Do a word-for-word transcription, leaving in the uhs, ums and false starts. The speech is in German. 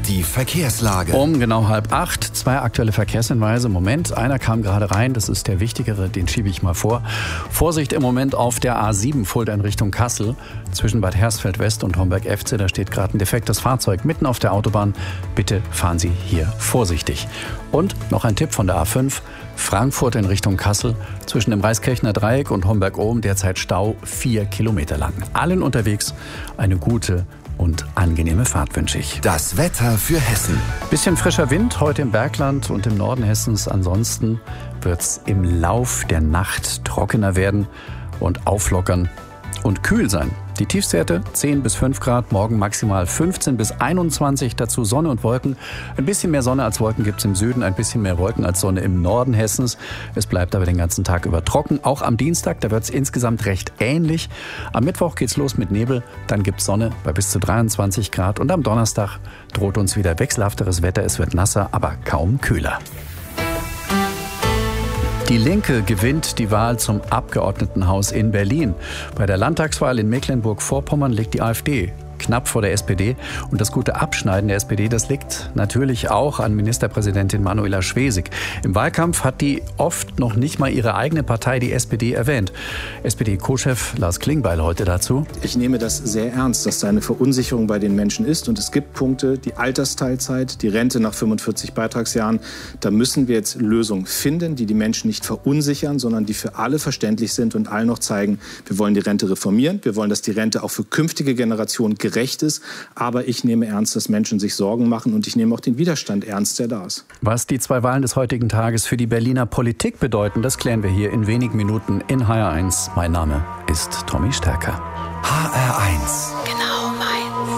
Die Verkehrslage. Um genau halb acht, zwei aktuelle Verkehrshinweise. Moment, einer kam gerade rein, das ist der wichtigere, den schiebe ich mal vor. Vorsicht im Moment auf der A sieben, Fulda in Richtung Kassel. Zwischen Bad Hersfeld West und Homberg-Efze, da steht gerade ein defektes Fahrzeug mitten auf der Autobahn. Bitte fahren Sie hier vorsichtig. Und noch ein Tipp von der A fünf, Frankfurt in Richtung Kassel. Zwischen dem Reiskirchner Dreieck und Homberg-Ohm derzeit Stau vier Kilometer lang. Allen unterwegs eine gute und angenehme Fahrt wünsche ich. Das Wetter für Hessen. Bisschen frischer Wind heute im Bergland und im Norden Hessens. Ansonsten wird es im Lauf der Nacht trockener werden und auflockern und kühl sein. Die Tiefstwerte zehn bis fünf Grad, morgen maximal fünfzehn bis einundzwanzig, dazu Sonne und Wolken. Ein bisschen mehr Sonne als Wolken gibt es im Süden, ein bisschen mehr Wolken als Sonne im Norden Hessens. Es bleibt aber den ganzen Tag über trocken. Auch am Dienstag, da wird es insgesamt recht ähnlich. Am Mittwoch geht's los mit Nebel, dann gibt es Sonne bei bis zu dreiundzwanzig Grad. Und am Donnerstag droht uns wieder wechselhafteres Wetter. Es wird nasser, aber kaum kühler. Die Linke gewinnt die Wahl zum Abgeordnetenhaus in Berlin. Bei der Landtagswahl in Mecklenburg-Vorpommern liegt die AfD knapp vor der S P D. Und das gute Abschneiden der S P D, das liegt natürlich auch an Ministerpräsidentin Manuela Schwesig. Im Wahlkampf hat die oft noch nicht mal ihre eigene Partei, die S P D, erwähnt. S P D-Co-Chef Lars Klingbeil heute dazu. Ich nehme das sehr ernst, dass da eine Verunsicherung bei den Menschen ist. Und es gibt Punkte, die Altersteilzeit, die Rente nach fünfundvierzig Beitragsjahren. Da müssen wir jetzt Lösungen finden, die die Menschen nicht verunsichern, sondern die für alle verständlich sind und allen noch zeigen, wir wollen die Rente reformieren. Wir wollen, dass die Rente auch für künftige Generationen gerecht ist. Aber ich nehme ernst, dass Menschen sich Sorgen machen und ich nehme auch den Widerstand ernst, der da ist. Was die zwei Wahlen des heutigen Tages für die Berliner Politik bedeuten, das klären wir hier in wenigen Minuten in H R eins. Mein Name ist Tommy Stärker. H R eins.